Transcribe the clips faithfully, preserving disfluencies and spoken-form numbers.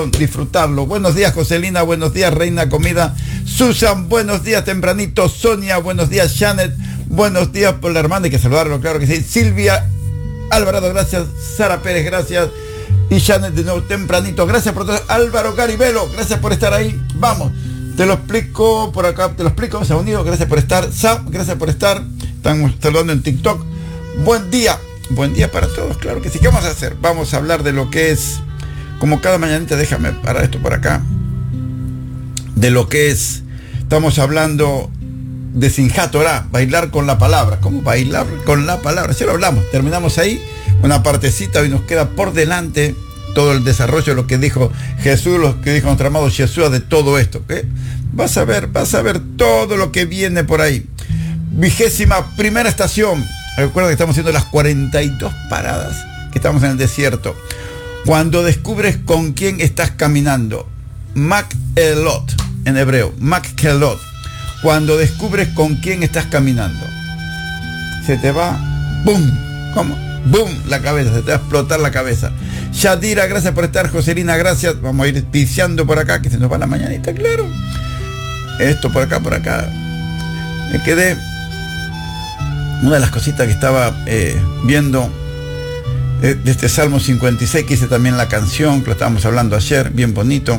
disfrutarlo. Buenos días, Joselina, buenos días, Reina Comida. Susan, buenos días, tempranito. Sonia, buenos días, Janet, buenos días por la hermana, hay que saludarlo, claro que sí. Silvia Alvarado, gracias. Sara Pérez, gracias. Y Janet de nuevo tempranito, gracias por todo. Álvaro Garibelo, gracias por estar ahí. Vamos, te lo explico por acá, te lo explico, se ha unido, gracias por estar. Sam, gracias por estar. Están saludando en TikTok. Buen día, buen día para todos, claro que sí. ¿Qué vamos a hacer? Vamos a hablar de lo que es, como cada mañanita, déjame parar esto por acá, de lo que es, estamos hablando de Simchat Torah, bailar con la palabra. ¿Cómo bailar con la palabra? Si lo hablamos, terminamos ahí, una partecita, y nos queda por delante todo el desarrollo de lo que dijo Jesús, lo que dijo nuestro amado Yeshua de todo esto. ¿Qué? Vas a ver, vas a ver todo lo que viene por ahí. Vigésima primera estación. Recuerda que estamos haciendo las cuarenta y dos paradas, que estamos en el desierto. Cuando descubres con quién estás caminando, Makhelot, en hebreo, Makhelot. Cuando descubres con quién estás caminando, se te va, ¡boom! ¿Cómo? ¡Boom! La cabeza, se te va a explotar la cabeza. Shadira, gracias por estar. Joselina, gracias. Vamos a ir piciando por acá, que se nos va la mañanita, claro. Esto por acá, por acá. Me quedé. Una de las cositas que estaba eh, viendo de este Salmo cincuenta y seis, que hice también la canción, que lo estábamos hablando ayer, bien bonito,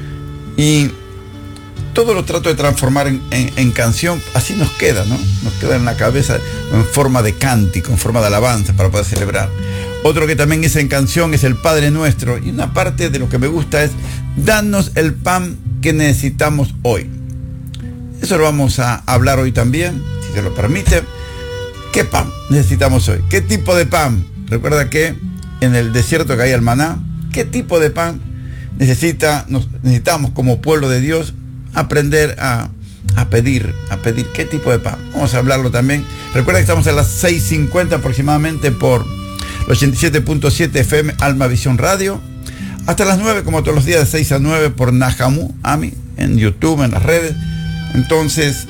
y todo lo trato de transformar en, en, en canción, así nos queda, ¿no? Nos queda en la cabeza en forma de cántico, en forma de alabanza para poder celebrar. Otro que también hice en canción es el Padre Nuestro, y una parte de lo que me gusta es: danos el pan que necesitamos hoy. Eso lo vamos a hablar hoy también, si se lo permite. ¿Qué pan necesitamos hoy? ¿Qué tipo de pan? Recuerda que en el desierto caía el maná. ¿Qué tipo de pan necesita, nos, necesitamos como pueblo de Dios aprender a, a pedir, a pedir? ¿Qué tipo de pan? Vamos a hablarlo también. Recuerda que estamos a las seis cincuenta aproximadamente por los ochenta y siete punto siete F M Alma Visión Radio. Hasta las nueve, como todos los días, de seis a nueve por Nahamu Ami, en YouTube, en las redes. Entonces,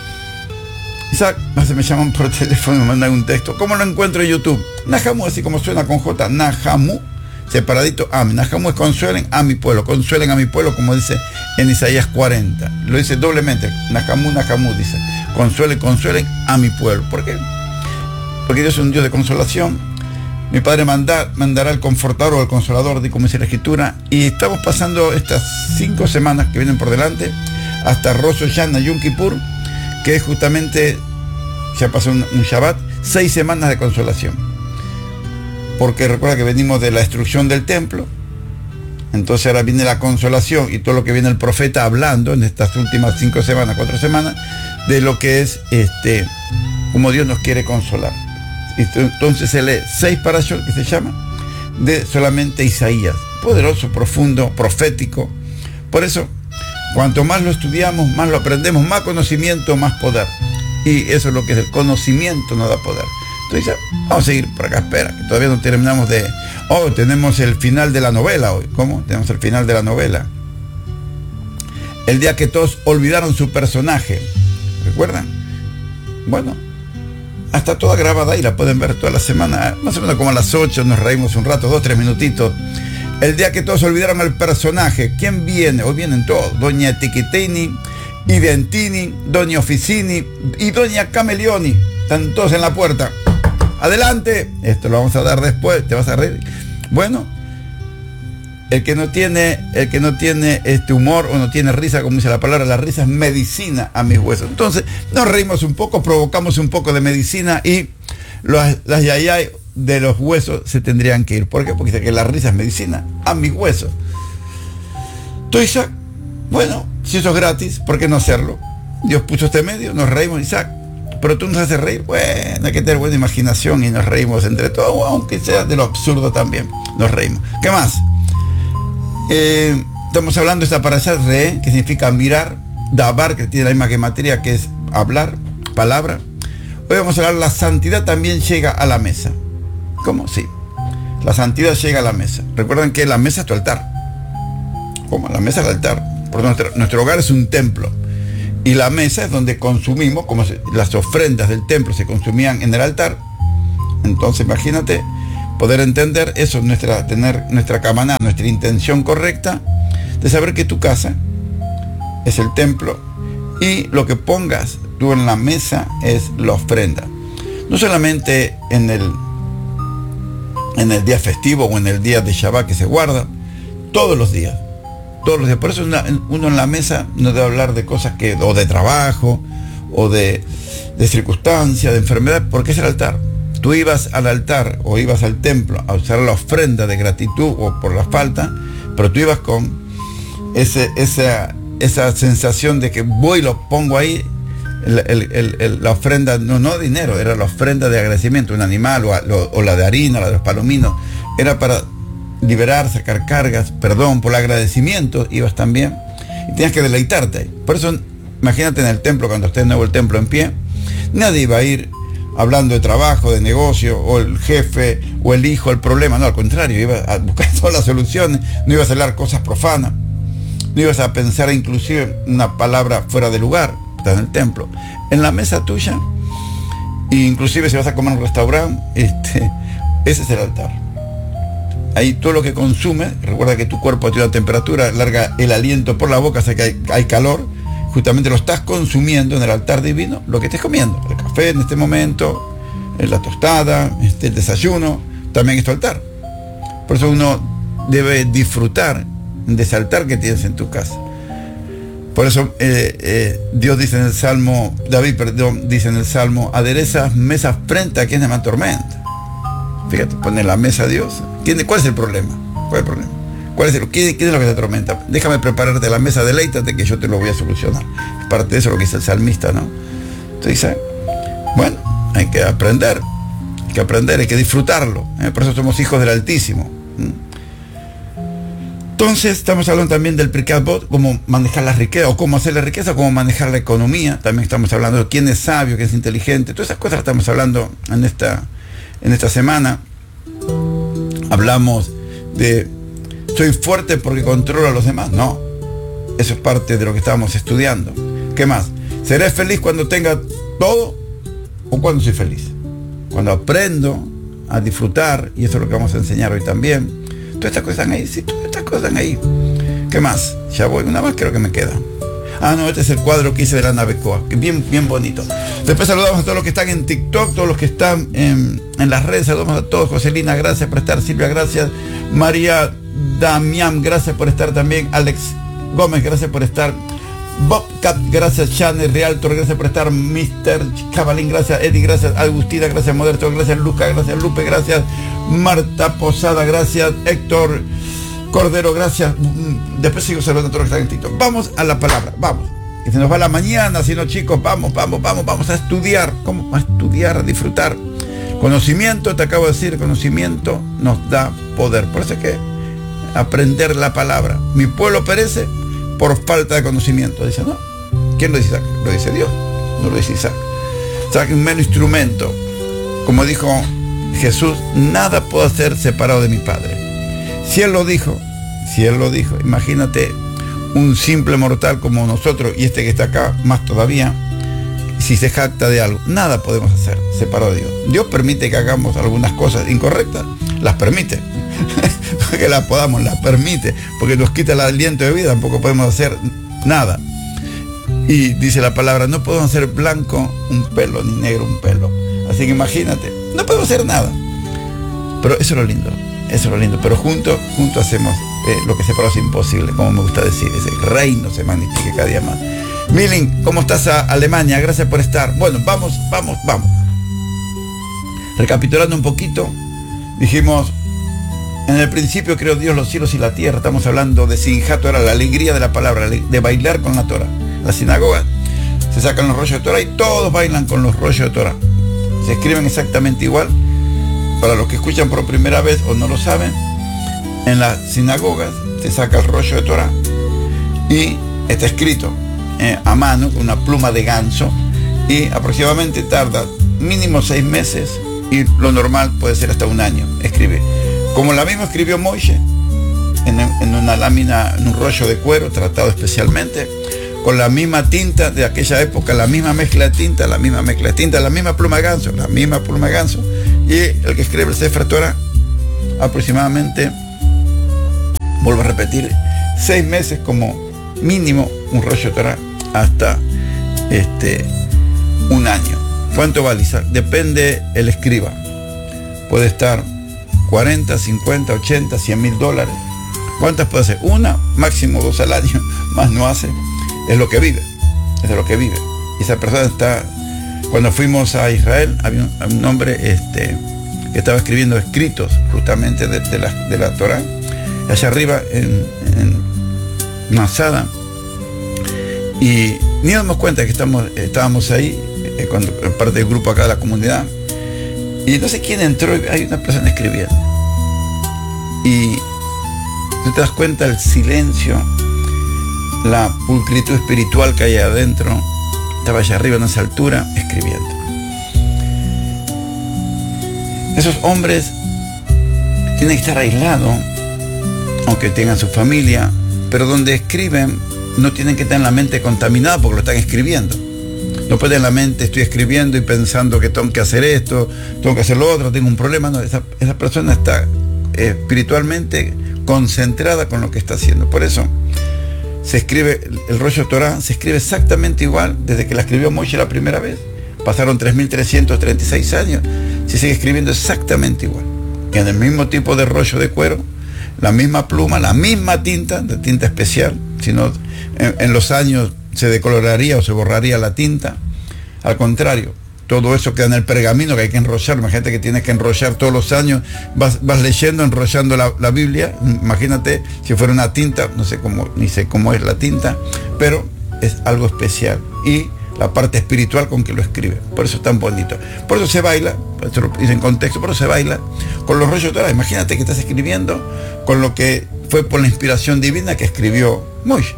Isaac, se me llaman por teléfono, me mandan un texto. ¿Cómo lo encuentro en YouTube? Nahamu, así como suena con J, Nahamu, separadito, Ami. Nahamu es consuelen a mi pueblo, consuelen a mi pueblo, como dice en Isaías cuarenta. Lo dice doblemente, Nahamu, Nahamu, dice, consuelen, consuelen a mi pueblo. ¿Por qué? Porque Dios es un Dios de consolación. Mi Padre manda, mandará el confortador o el consolador, como dice la Escritura, y estamos pasando estas cinco semanas que vienen por delante, hasta Rosh Hashanah, Yom Kippur, que es justamente, ya pasó un, un Shabbat, seis semanas de consolación. Porque recuerda que venimos de la destrucción del templo, entonces ahora viene la consolación y todo lo que viene el profeta hablando en estas últimas cinco semanas, cuatro semanas, de lo que es este, como Dios nos quiere consolar. Entonces se lee seis parashot, que se llama, de solamente Isaías, poderoso, profundo, profético. Por eso, cuanto más lo estudiamos, más lo aprendemos, más conocimiento, más poder. Y eso es lo que es el conocimiento, nos da poder. Entonces, vamos a seguir por acá, espera, que todavía no terminamos de... Oh, tenemos el final de la novela hoy. ¿Cómo? Tenemos el final de la novela. El día que todos olvidaron su personaje. ¿Recuerdan? Bueno, hasta toda grabada ahí, la pueden ver toda la semana. Más o menos como a las ocho, nos reímos un rato, dos, tres minutitos. El día que todos olvidaron el personaje. ¿Quién viene? Hoy vienen todos. Doña Tiquitini, Identini, Doña Officini y Doña Camelioni. Están todos en la puerta. Adelante. Esto lo vamos a dar después. Te vas a reír. Bueno, el que no tiene, el que no tiene este humor o no tiene risa, como dice la palabra, la risa es medicina a mis huesos. Entonces, nos reímos un poco, provocamos un poco de medicina y los, las yayay de los huesos se tendrían que ir. ¿Por qué? Porque dice que la risa es medicina a mis huesos. Entonces, Isaac, bueno, si eso es gratis, ¿por qué no hacerlo? Dios puso este medio, nos reímos, Isaac, pero tú nos haces reír. Bueno, hay que tener buena imaginación y nos reímos entre todos, aunque sea de lo absurdo también, nos reímos. ¿Qué más? Eh, estamos hablando de esta parashá re, que significa mirar, dabar, que tiene la misma gematría, que es hablar, palabra. Hoy vamos a hablar, la santidad también llega a la mesa. ¿Cómo? Sí. La santidad llega a la mesa. Recuerden que la mesa es tu altar. ¿Cómo? La mesa es el altar. Porque nuestro, nuestro hogar es un templo. Y la mesa es donde consumimos, como se, las ofrendas del templo se consumían en el altar. Entonces, imagínate poder entender eso, nuestra, tener nuestra camaná, nuestra intención correcta, de saber que tu casa es el templo y lo que pongas tú en la mesa es la ofrenda. No solamente en el, en el día festivo o en el día de Shabbat que se guarda, todos los días. Todos los días. Por eso una, uno en la mesa no debe hablar de cosas que, o de trabajo, o de, de circunstancias, de enfermedad, porque es el altar. Tú ibas al altar o ibas al templo a usar la ofrenda de gratitud o por la falta, pero tú ibas con ese, esa, esa sensación de que voy y lo pongo ahí, el, el, el, el, la ofrenda, no, no dinero, era la ofrenda de agradecimiento, un animal o, o, o la de harina, la de los palominos, era para liberar, sacar cargas, perdón, por el agradecimiento, ibas también y tenías que deleitarte ahí. Por eso, imagínate en el templo, cuando esté de nuevo el templo en pie, nadie iba a ir hablando de trabajo, de negocio, o el jefe, o el hijo, el problema, no, al contrario, iba a buscar todas las soluciones, no ibas a hablar cosas profanas, no ibas a pensar inclusive una palabra fuera de lugar, estás en el templo. En la mesa tuya, e inclusive si vas a comer en un restaurante, este, ese es el altar. Ahí todo lo que consumes, recuerda que tu cuerpo tiene una temperatura, larga el aliento por la boca, o sea que hay, hay calor, justamente lo estás consumiendo en el altar divino, lo que estés comiendo, el café en este momento, la tostada, este, el desayuno, también es tu altar. Por eso uno debe disfrutar de ese altar que tienes en tu casa. Por eso eh, eh, Dios dice en el Salmo, David, perdón, dice en el Salmo, aderezas mesas frente a quienes me atormentan. Fíjate, pone la mesa a Dios. ¿Cuál es el problema? ¿Cuál es el problema? ¿Cuál es el, ¿Quién, ¿Quién es lo que te atormenta? Déjame prepararte la mesa, deleítate que yo te lo voy a solucionar. Es parte de eso lo que dice el salmista, ¿no? Entonces dice, bueno, hay que aprender, hay que aprender, hay que disfrutarlo. ¿eh? Por eso somos hijos del Altísimo. Entonces estamos hablando también del Pirkei Avot, cómo manejar la riqueza, o cómo hacer la riqueza, cómo manejar la economía. También estamos hablando de quién es sabio, quién es inteligente. Todas esas cosas estamos hablando en esta, en esta semana. Hablamos de soy fuerte porque controlo a los demás. No, eso es parte de lo que estábamos estudiando. ¿Qué más? ¿Seré feliz cuando tenga todo o cuando soy feliz? Cuando aprendo a disfrutar, y eso es lo que vamos a enseñar hoy también. Todas estas cosas están ahí, sí, todas estas cosas están ahí. ¿Qué más? Ya voy, una más creo que me queda. Ah, no, este es el cuadro que hice de la nave Coa, que es bien, bien bonito. Después saludamos a todos los que están en TikTok, todos los que están en, en las redes, saludamos a todos. Joselina, gracias por estar. Silvia, gracias. María Damián, gracias por estar también. Alex Gómez, gracias por estar. Bobcat, gracias. Chane Realtor, gracias por estar. mister Cabalín, gracias. Eddie, gracias. Agustina, gracias. Moderto, gracias. Luca, gracias. Lupe, gracias. Marta Posada, gracias. Héctor Cordero, gracias. Después sigo saludando a todos los que están en TikTok. Vamos a la palabra, vamos. Que se nos va la mañana, si no, chicos, vamos, vamos, vamos, vamos a estudiar. ¿Cómo? A estudiar, a disfrutar. Conocimiento, te acabo de decir, conocimiento nos da poder. Por eso es que aprender la palabra. Mi pueblo perece por falta de conocimiento. Dice, no. ¿Quién lo dice Isaac? Lo dice Dios, no lo dice Isaac. Isaac es un mero instrumento. Como dijo Jesús, nada puedo hacer separado de mi Padre. Si Él lo dijo, si Él lo dijo, imagínate un simple mortal como nosotros, y este que está acá, más todavía, si se jacta de algo, nada podemos hacer separado de Dios. Dios permite que hagamos algunas cosas incorrectas, las permite. Que las podamos, las permite, porque nos quita el aliento de vida, tampoco podemos hacer nada. Y dice la palabra, no podemos hacer blanco un pelo, ni negro un pelo. Así que imagínate, no podemos hacer nada. Pero eso es lo lindo. Eso es lo lindo, pero juntos, juntos hacemos eh, lo que separado es imposible, como me gusta decir, ese reino se magnifique cada día más. Milling, ¿cómo estás a Alemania? Gracias por estar. Bueno, vamos, vamos, vamos. Recapitulando un poquito, dijimos, en el principio creó Dios los cielos y la tierra. Estamos hablando de Simchat Torah, la alegría de la palabra, de bailar con la Torah. La sinagoga se sacan los rollos de Torah y todos bailan con los rollos de Torah. Se escriben exactamente igual. Para los que escuchan por primera vez o no lo saben, en las sinagogas se saca el rollo de Torah y está escrito eh, a mano con una pluma de ganso, y aproximadamente tarda mínimo seis meses y lo normal puede ser hasta un año escribir. Como la misma escribió Moisés en, en una lámina, en un rollo de cuero tratado especialmente, con la misma tinta de aquella época, la misma mezcla de tinta, la misma mezcla de tinta, la misma pluma de ganso, la misma pluma de ganso. Y el que escribe el Sefer Torah, aproximadamente, vuelvo a repetir, seis meses como mínimo un rollo Torah, hasta este, un año. ¿Cuánto vale? Depende el escriba. Puede estar cuarenta, cincuenta, ochenta, cien mil dólares. ¿Cuántas puede hacer? Una, máximo dos al año, más no hace. Es lo que vive, es de lo que vive. Y esa persona está... Cuando fuimos a Israel, había un, un hombre este, que estaba escribiendo escritos justamente de, de, la, de la Torah, allá arriba en, en Masada, y ni nos damos cuenta que estamos, estábamos ahí, eh, cuando parte del grupo acá de la comunidad, y no sé quién entró, y hay una persona escribiendo. Y tú te das cuenta el silencio, la pulcritud espiritual que hay adentro. Estaba allá arriba en esa altura escribiendo. Esos hombres tienen que estar aislados, aunque tengan su familia, pero donde escriben no tienen que tener la mente contaminada porque lo están escribiendo. No pueden la mente, estoy escribiendo y pensando que tengo que hacer esto, tengo que hacer lo otro, tengo un problema. No, esa, esa persona está eh, espiritualmente concentrada con lo que está haciendo. Por eso se escribe, el rollo Torah se escribe exactamente igual desde que la escribió Moshe la primera vez. Pasaron tres mil trescientos treinta y seis años, se sigue escribiendo exactamente igual. Y en el mismo tipo de rollo de cuero, la misma pluma, la misma tinta, de tinta especial. Si no, en, en los años se decoloraría o se borraría la tinta. Al contrario, todo eso queda en el pergamino que hay que enrollar. Imagínate que tienes que enrollar todos los años, vas, vas leyendo, enrollando la, la Biblia. Imagínate si fuera una tinta, no sé cómo, ni sé cómo es la tinta, pero es algo especial. Y la parte espiritual con que lo escribe. Por eso es tan bonito. Por eso se baila, esto lo dice en contexto, por eso se baila con los rollos de Torah. Imagínate que estás escribiendo con lo que fue por la inspiración divina que escribió Moshe.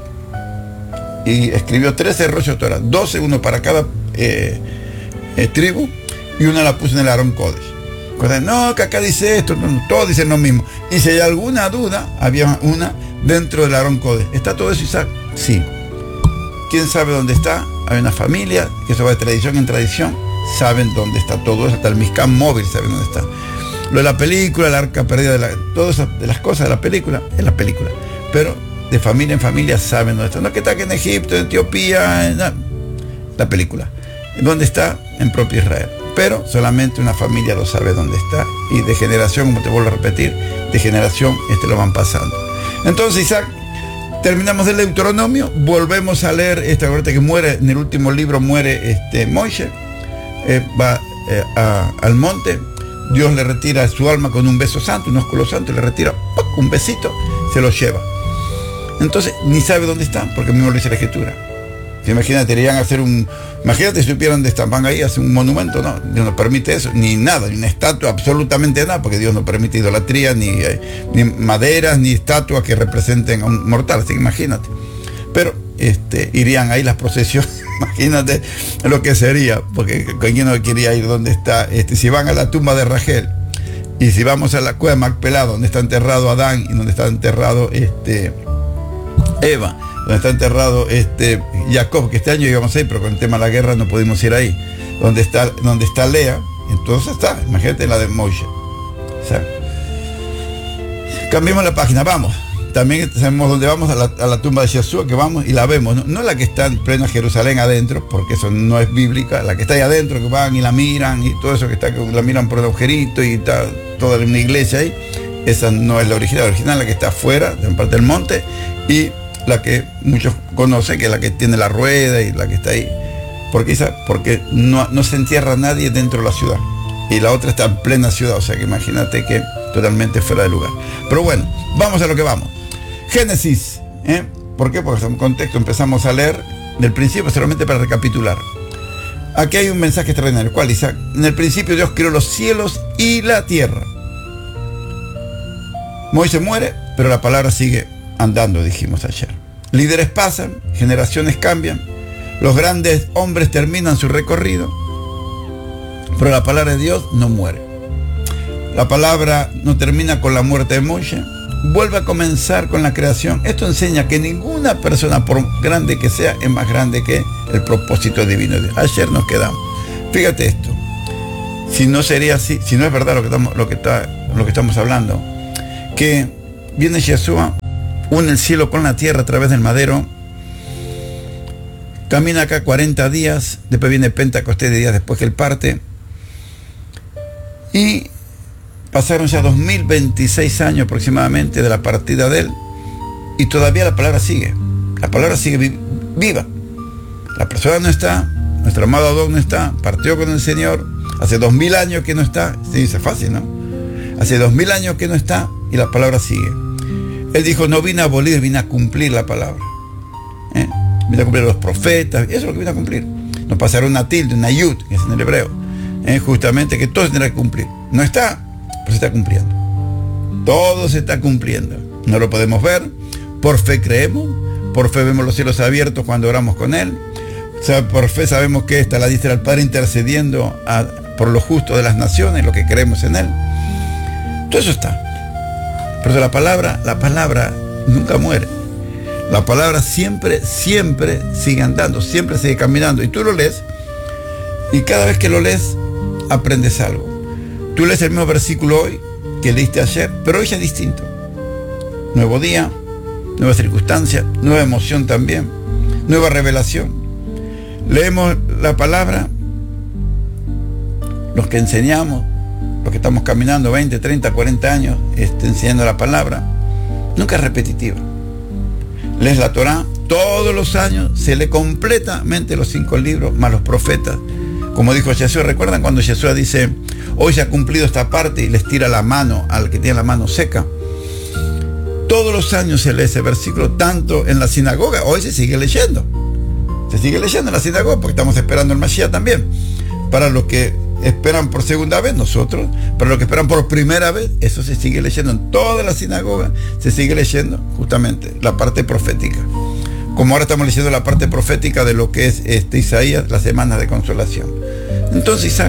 Y escribió trece rollos de Torah, doce, uno para cada eh, eh, tribu, y una la puso en el Aarón Kodesh. No, que acá dice esto, no, todos dicen lo mismo. Y si hay alguna duda, había una dentro del Aarón Kodesh. ¿Está todo eso, Isaac? Sí. ¿Quién sabe dónde está? Hay una familia que se va de tradición en tradición, saben dónde está todo eso, hasta el Mishkan móvil saben dónde está. Lo de la película, el arca perdida, de la, todas esas de las cosas de la película, es la película. Pero de familia en familia saben dónde está. No que está aquí en Egipto, en Etiopía, en la, la película. ¿Dónde está? En propio Israel. Pero solamente una familia lo sabe dónde está. Y de generación, como te vuelvo a repetir, de generación este lo van pasando. Entonces, Isaac, terminamos el Deuteronomio, volvemos a leer esta ahorita que muere, en el último libro muere este Moshe, eh, va eh, a, al monte, Dios le retira su alma con un beso santo, un ósculo santo, le retira ¡puc! Un besito, se lo lleva. Entonces, ni sabe dónde están, porque mismo lo dice la Escritura. Imagínate, irían a hacer un... Imagínate si supieran dónde están, van ahí a hacer un monumento, no, Dios no permite eso, ni nada, ni una estatua, absolutamente nada, porque Dios no permite idolatría, ni, ni maderas, ni estatuas que representen a un mortal, así que imagínate. Pero este, irían ahí las procesiones, imagínate lo que sería, porque ¿quién no quería ir donde está? Este, si van a la tumba de Rachel, y si vamos a la cueva de Macpelá, donde está enterrado Adán, y donde está enterrado este, Eva, donde está enterrado este Jacob, que este año íbamos a ir, pero con el tema de la guerra no pudimos ir ahí, donde está, donde está Lea, entonces está, imagínate la de Moshe. O sea, cambiemos la página, vamos. También sabemos dónde vamos, a la, a la tumba de Yeshua, que vamos y la vemos, ¿no? No la que está en plena Jerusalén adentro, porque eso no es bíblica, la que está ahí adentro, que van y la miran, y todo eso que está, que la miran por el agujerito, y está toda una iglesia ahí, esa no es la original, la original es la que está afuera, en parte del monte, y la que muchos conocen, que es la que tiene la rueda y la que está ahí, porque esa, porque no, no se entierra nadie dentro de la ciudad, y la otra está en plena ciudad, o sea que imagínate que totalmente fuera de lugar. Pero bueno, vamos a lo que vamos. Génesis, ¿eh? ¿Por qué? Porque en un contexto empezamos a leer del principio, solamente para recapitular. Aquí hay un mensaje extraordinario. ¿Cuál, Isaac? En el principio Dios creó los cielos y la tierra. Moisés muere, pero la palabra sigue andando, dijimos ayer. Líderes pasan, generaciones cambian, los grandes hombres terminan su recorrido, pero la palabra de Dios no muere. La palabra no termina con la muerte de Moisés, vuelve a comenzar con la creación. Esto enseña que ninguna persona, por grande que sea, es más grande que el propósito divino de Dios. Ayer nos quedamos. Fíjate esto. Si no sería así, si no es verdad lo que estamos, lo que está, lo que estamos hablando, que viene Yeshua, une el cielo con la tierra a través del madero. Camina acá cuarenta días, después viene Pentecostés de días después que él parte. Y pasaron ya dos mil veintiséis años aproximadamente de la partida de él. Y todavía la palabra sigue. La palabra sigue vi- viva. La persona no está, nuestro amado Adón no está, partió con el Señor. Hace dos mil años que no está. Se dice fácil, ¿no? Hace dos mil años que no está y la palabra sigue. Él dijo, no vine a abolir, vine a cumplir la palabra. ¿Eh? Vine a cumplir a los profetas, eso es lo que vine a cumplir. Nos pasaron una tilde, una yud, que es en el hebreo. ¿Eh? Justamente que todo se tendrá que cumplir. No está, pero se está cumpliendo. Todo se está cumpliendo. No lo podemos ver, por fe creemos, por fe vemos los cielos abiertos cuando oramos con Él. O sea, por fe sabemos que está la diestra del Padre intercediendo a, por lo justo de las naciones, lo que creemos en Él. Todo eso está. Pero la palabra, la palabra nunca muere. La palabra siempre, siempre sigue andando, siempre sigue caminando. Y tú lo lees, y cada vez que lo lees, aprendes algo. Tú lees el mismo versículo hoy que leíste ayer, pero hoy ya es distinto. Nuevo día, nueva circunstancia, nueva emoción también, nueva revelación. Leemos la palabra, los que enseñamos, los que estamos caminando veinte, treinta, cuarenta años este, enseñando la palabra, nunca es repetitiva. Lees la Torá, todos los años se lee completamente los cinco libros, más los profetas. Como dijo Jesús, ¿recuerdan cuando Jesús dice, hoy se ha cumplido esta parte y les tira la mano al que tiene la mano seca? Todos los años se lee ese versículo, tanto en la sinagoga, hoy se sigue leyendo. Se sigue leyendo en la sinagoga porque estamos esperando el Mashiach también. Para los que esperan por segunda vez, nosotros, para los que esperan por primera vez, eso se sigue leyendo en toda la sinagoga, se sigue leyendo justamente la parte profética. Como ahora estamos leyendo la parte profética de lo que es este Isaías, las semanas de consolación. Entonces, Isaac,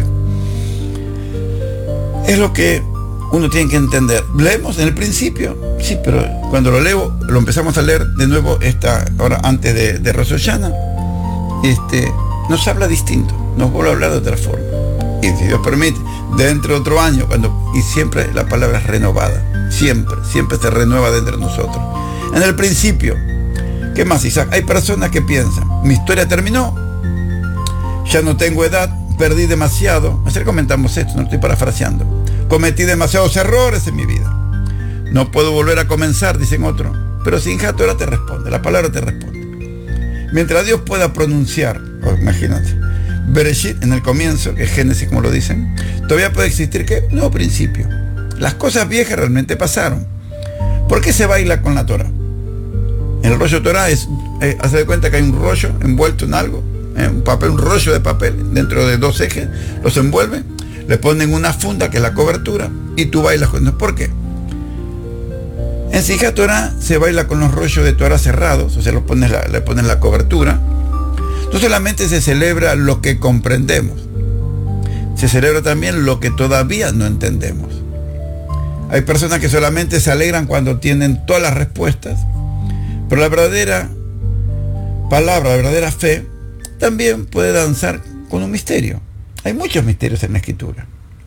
es lo que uno tiene que entender. Leemos en el principio, sí, pero cuando lo leo, lo empezamos a leer de nuevo esta hora antes de, de Rosh Hashanah, este, nos habla distinto, nos vuelve a hablar de otra forma. Y si Dios permite, dentro de otro año, cuando, y siempre la palabra es renovada, siempre, siempre se renueva dentro de nosotros. En el principio, ¿qué más, Isaac? Hay personas que piensan, mi historia terminó, ya no tengo edad, perdí demasiado. Ayer comentamos esto, no estoy parafraseando. Cometí demasiados errores en mi vida. No puedo volver a comenzar, dicen otros. Pero Simchat Torah te responde, la palabra te responde. Mientras Dios pueda pronunciar, oh, imagínate, Bereshit en el comienzo, que es Génesis como lo dicen, todavía puede existir ¿qué? Un nuevo principio. Las cosas viejas realmente pasaron. ¿Por qué se baila con la Torah? En el rollo Torah es, eh, hace de cuenta que hay un rollo envuelto en algo, eh, un papel, un rollo de papel dentro de dos ejes, los envuelven, le ponen una funda que es la cobertura y tú bailas con ellos. ¿Por qué? En Simchat Torah se baila con los rollos de Torah cerrados, o sea, los pones la, le pones la cobertura. No solamente se celebra lo que comprendemos, se celebra también lo que todavía no entendemos. Hay personas que solamente se alegran cuando tienen todas las respuestas, pero la verdadera palabra, la verdadera fe, también puede danzar con un misterio. Hay muchos misterios en la Escritura.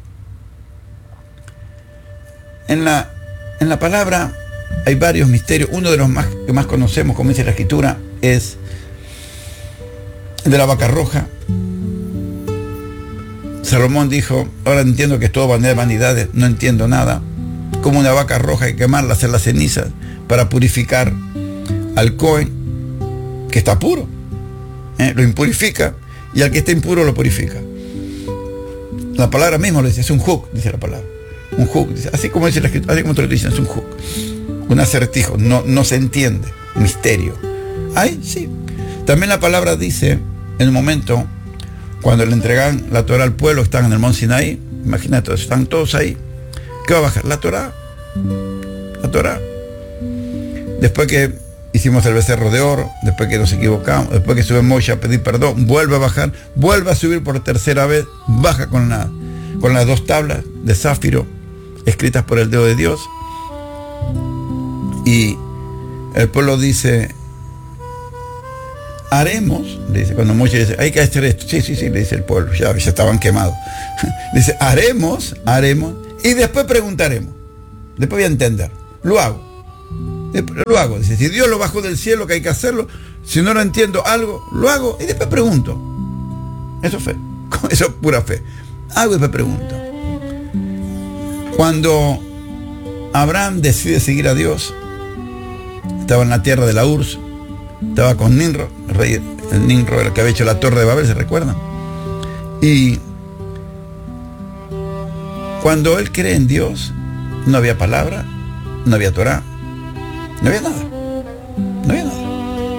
En la, en la palabra hay varios misterios. Uno de los más, que más conocemos, como dice la Escritura, es el de la vaca roja. Salomón dijo, ahora entiendo que es todo vanidades, no entiendo nada. Como una vaca roja hay que quemarla, hacer las cenizas para purificar al Cohen, que está puro, ¿eh? Lo impurifica, y al que está impuro lo purifica. La palabra misma lo dice, es un hook, dice la palabra. Un hook, dice, así como dice la Escritura, así como te lo dicen, es un hook. Un acertijo, no, no se entiende, misterio. Ay, sí. También la palabra dice, en el momento, cuando le entregan la Torah al pueblo, están en el Monte Sinaí, imagínate, están todos ahí. ¿Qué va a bajar? La Torah. La Torah. Después que hicimos el becerro de oro, después que nos equivocamos, después que sube Moshe a pedir perdón, vuelve a bajar, vuelve a subir por tercera vez, baja con, la, con las dos tablas de zafiro escritas por el dedo de Dios. Y el pueblo dice, haremos, dice, cuando Moshe dice, hay que hacer esto, sí, sí, sí, le dice el pueblo, ya, ya estaban quemados. Dice, haremos, haremos, y después preguntaremos, después voy a entender, lo hago. Después lo hago. Dice, si Dios lo bajó del cielo, que hay que hacerlo. Si no lo entiendo algo, lo hago y después pregunto. Eso es fe. Eso es pura fe. Hago y después pregunto. Cuando Abraham decide seguir a Dios, estaba en la tierra de la U R S S, estaba con Nimrod, el rey, el Nimrod, el que había hecho la torre de Babel, ¿se recuerdan? Y cuando él cree en Dios, no había palabra, no había Torah, no había nada, no había nada.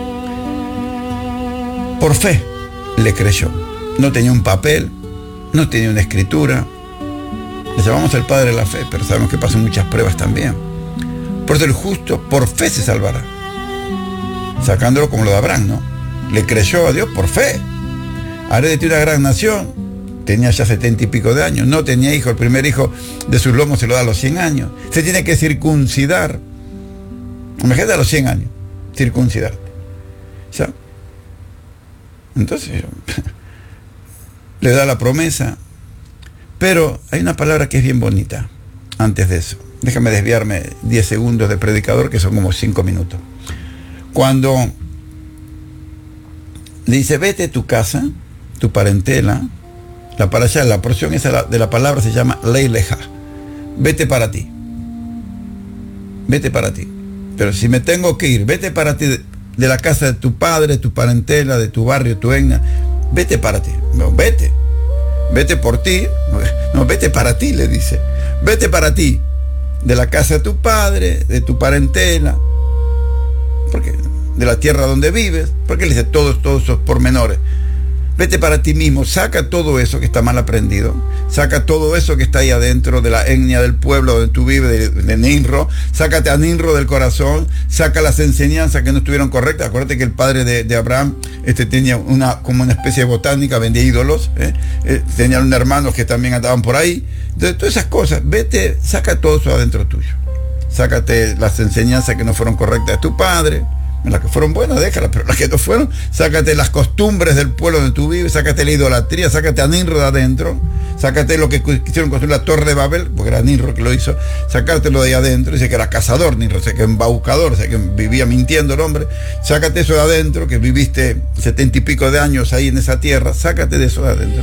Por fe le creyó. No tenía un papel, no tenía una escritura. Le llamamos el padre de la fe, pero sabemos que pasan muchas pruebas también. Por eso el justo por fe se salvará. Sacándolo como lo de Abraham, ¿no? Le creyó a Dios por fe. Haré de ti una gran nación. Tenía ya setenta y pico de años. No tenía hijo. El primer hijo de sus lomos se lo da a los cien años. Se tiene que circuncidar. Imagínate a los cien años. Circuncidarte. ¿Ya? Entonces, le da la promesa. Pero hay una palabra que es bien bonita antes de eso. Déjame desviarme diez segundos de predicador, que son como cinco minutos. Cuando le dice, vete a tu casa, tu parentela, la para allá, la porción esa de la palabra se llama ley leja. Vete para ti. Vete para ti. Pero si me tengo que ir, vete para ti de, de la casa de tu padre, tu parentela, de tu barrio, tu etnia. Vete para ti. No, vete. Vete por ti. No, vete para ti, le dice. Vete para ti. De la casa de tu padre, de tu parentela. Porque de la tierra donde vives. Porque le dice todos, todos esos pormenores. Vete para ti mismo, saca todo eso que está mal aprendido, saca todo eso que está ahí adentro de la etnia del pueblo donde tú vives, de, de Nimrod, sácate a Nimrod del corazón, saca las enseñanzas que no estuvieron correctas. Acuérdate que el padre de, de Abraham este, tenía una, como una especie de botánica, vendía ídolos, ¿eh? Eh, tenían un hermano que también andaban por ahí. Entonces, todas esas cosas, vete, saca todo eso adentro tuyo. Sácate las enseñanzas que no fueron correctas de tu padre. Las que fueron buenas, déjalas, pero las que no fueron, sácate las costumbres del pueblo donde tú vives, sácate la idolatría, sácate a Nimrod adentro, sácate lo que quisieron construir la torre de Babel, porque era Nimrod que lo hizo, sacártelo de ahí adentro. Dice que era cazador Nimrod, o sea que embaucador, o sea que vivía mintiendo el hombre. Sácate eso de adentro, que viviste setenta y pico de años ahí en esa tierra, sácate de eso de adentro,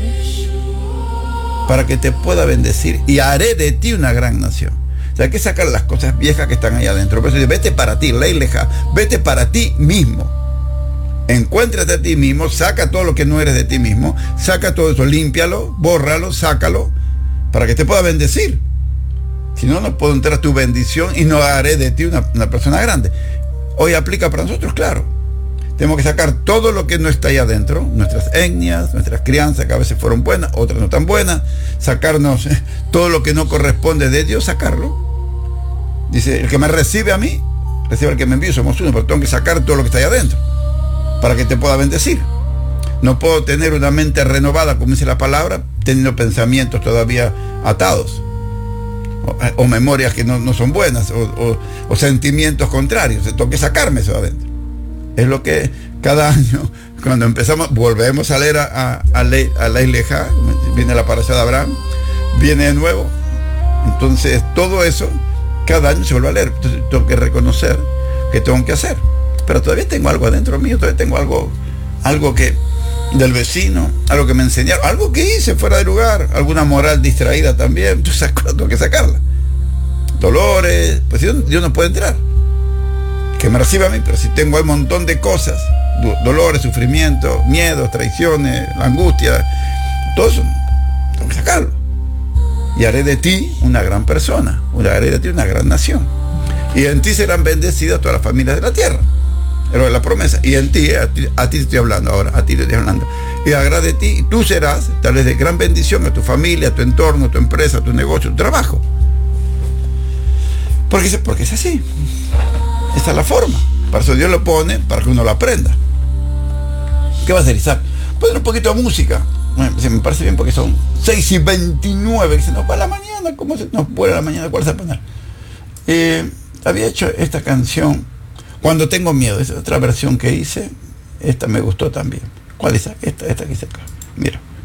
para que te pueda bendecir, y haré de ti una gran nación. O sea, hay que sacar las cosas viejas que están ahí adentro. Por eso dice, vete para ti, ley leja, vete para ti mismo. Encuéntrate a ti mismo, saca todo lo que no eres de ti mismo, saca todo eso, límpialo, bórralo, sácalo, para que te pueda bendecir. Si no, no puedo entrar a tu bendición y no haré de ti una, una persona grande. Hoy aplica para nosotros, claro. Tenemos que sacar todo lo que no está ahí adentro, nuestras etnias, nuestras crianzas, que a veces fueron buenas, otras no tan buenas, sacarnos eh, todo lo que no corresponde de Dios, sacarlo. Dice, el que me recibe a mí, recibe al que me envío, somos uno, pero tengo que sacar todo lo que está ahí adentro, para que te pueda bendecir. No puedo tener una mente renovada, como dice la palabra, teniendo pensamientos todavía atados, o, o memorias que no, no son buenas, o, o, o sentimientos contrarios. Tengo que sacarme eso de adentro. Es lo que cada año, cuando empezamos, volvemos a leer a, a, a, ley, a ley leja, viene la parasha de Abraham, viene de nuevo. Entonces, todo eso, cada año se vuelve a leer. Entonces, tengo que reconocer que tengo que hacer. Pero todavía tengo algo adentro mío, todavía tengo algo, algo que, del vecino, algo que me enseñaron, algo que hice fuera de lugar, alguna moral distraída también. Entonces, esas cosas tengo que sacarla. Dolores, pues Dios, Dios no puede entrar. Que me reciba a mí, pero si tengo un montón de cosas, do, dolores, sufrimientos, miedos, traiciones, angustia, todo eso, tengo que sacarlo. Y haré de ti una gran persona, haré de ti una gran nación. Y en ti serán bendecidas todas las familias de la tierra. Era la promesa. Y en ti, a ti, a ti te estoy hablando ahora, a ti te estoy hablando. Y haré de ti, y tú serás, tal vez de gran bendición a tu familia, a tu entorno, a tu empresa, a tu negocio, a tu trabajo. Porque, porque es así. Esa es la forma. Para eso Dios lo pone, para que uno lo aprenda. ¿Qué va a hacer, Isaac? Poner un poquito de música. Bueno, se me parece bien porque son seis y veintinueve. Se nos va la mañana. ¿Cómo se nos vuelve la mañana? ¿Cuál se va a poner? Eh, había hecho esta canción, Cuando tengo miedo. Esa es otra versión que hice. Esta me gustó también. ¿Cuál es esa? Esta, esta que hice acá. Mira.